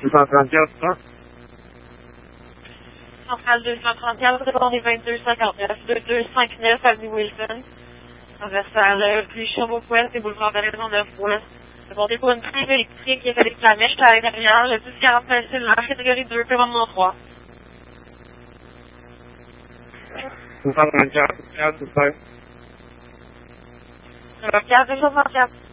234, ça? Centrale 234, répondez 2259, 2259, avenue Wilson. Transversale rue Chauveau-Pouet et boulevard de la Maison Neuf-Ouest. Répondez pour une prise électrique qui est avec la mèche à l'intérieur, le 1045 cellulaire, catégorie 2, commandement 3. 234, 4, 5. 4, 234.